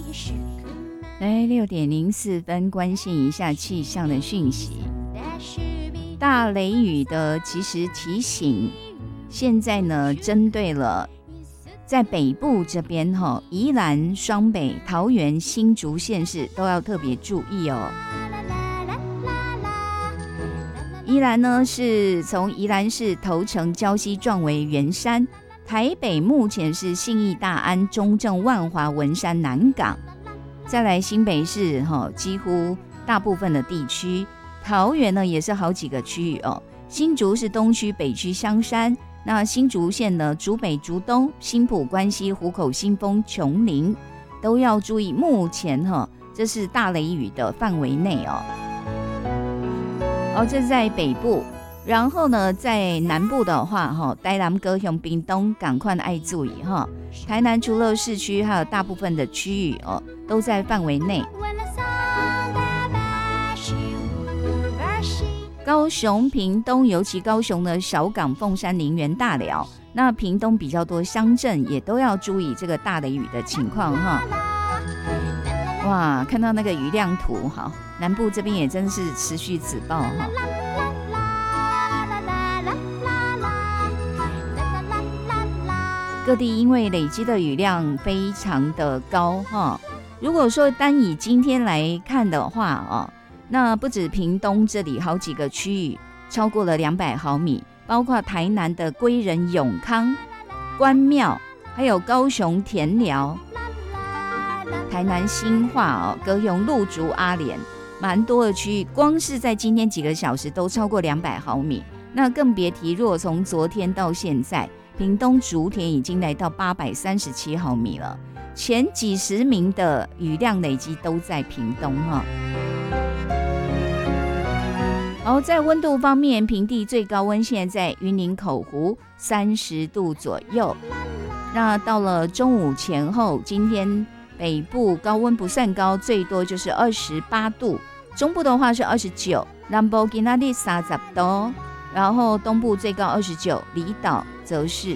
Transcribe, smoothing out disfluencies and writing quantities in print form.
来6:04，关心一下气象的讯息。大雷雨的及时提醒，现在呢，针对了在北部这边宜兰、双北、桃园、新竹县市都要特别注意哦。宜兰呢是从宜兰市头城、礁溪、壮围、圆山；台北目前是信义、大安、中正、万华、文山、南港。再来新北市几乎大部分的地区，桃园呢也是好几个区域哦。新竹是东区、北区、香山。那新竹县呢，竹北、竹东、新埔、关西、湖口、新丰、琼林都要注意。目前这是大雷雨的范围内哦。这是在北部。然后呢，在南部的话台南、高雄、屏东赶快爱注意台南除了市区，还有大部分的区域都在范围内。高雄、屏东，尤其高雄的小港、凤山、林园、大寮，那屏东比较多乡镇也都要注意这个大雷雨的情况哇，看到那个雨量图南部这边也真是持续紫爆各地因为累积的雨量非常的高如果说单以今天来看的话那不止屏东这里好几个区域超过了200毫米，包括台南的归仁、永康、关庙，还有高雄田寮、台南新化高雄鹿竹、阿莲，蛮多的区域，光是在今天几个小时都超过200毫米。那更别提，如果从昨天到现在，屏东竹田已经来到837毫米了，前几十名的雨量累积都在屏东在温度方面，平地最高温现在在云林口湖30度左右。那到了中午前后，今天北部高温不算高，最多就是28度，中部的话是29，南部今天30度，然后东部最高29，离岛则是